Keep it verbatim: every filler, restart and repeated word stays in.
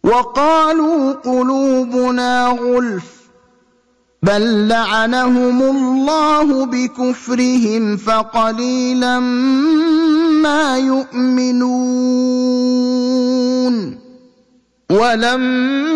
وقالوا قلوبنا غلف بل لعنهم الله بكفرهم فقليلا ما يؤمنون ولما